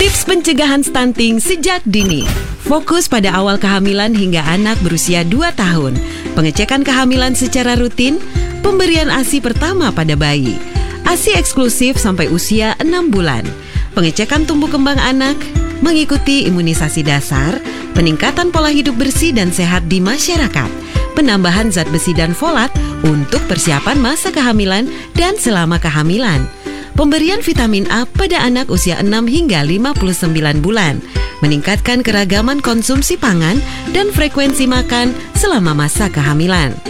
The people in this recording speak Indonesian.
Tips pencegahan stunting sejak dini. Fokus pada awal kehamilan hingga anak berusia 2 tahun. Pengecekan kehamilan secara rutin, pemberian ASI pertama pada bayi. ASI eksklusif sampai usia 6 bulan. Pengecekan tumbuh kembang anak, mengikuti imunisasi dasar, peningkatan pola hidup bersih dan sehat di masyarakat, penambahan zat besi dan folat untuk persiapan masa kehamilan dan selama kehamilan. Pemberian vitamin A pada anak usia 6 hingga 59 bulan, meningkatkan keragaman konsumsi pangan dan frekuensi makan selama masa kehamilan.